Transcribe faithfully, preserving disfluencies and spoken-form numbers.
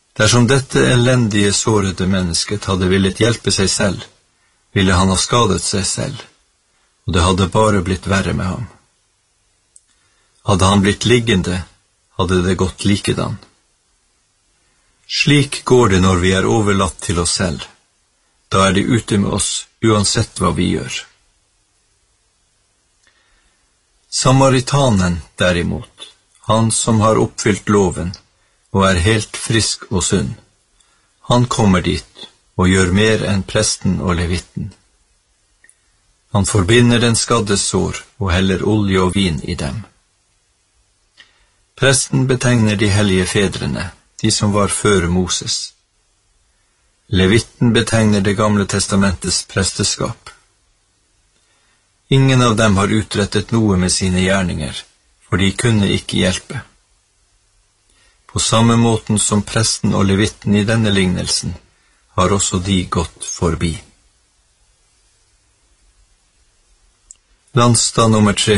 Dersom dette elendige, sårede mennesket hadde villet hjelpe seg selv, ville han ha skadet seg selv, og det hadde bare blitt verre med ham. Hadde han blitt liggende, hadde det gått likedan. Slik går det når vi er overlatt til oss selv. Da er det ute med oss, uansett hva vi gjør. Samaritanen, derimot, han som har oppfylt loven, og er helt frisk og sunn, han kommer dit og gjør mer enn presten og levitten. Han forbinder den skaddes sår og heller olje og vin i dem. Presten betegner de hellige fedrene, de som var før Moses. Levitten betegner det gamle testamentets presteskap. Ingen av dem har utrettet noe med sine gjerninger, for de kunne ikke hjelpe. På samme måten som presten og levitten i denne lignelsen, har også de gått forbi. Landstad nummer tre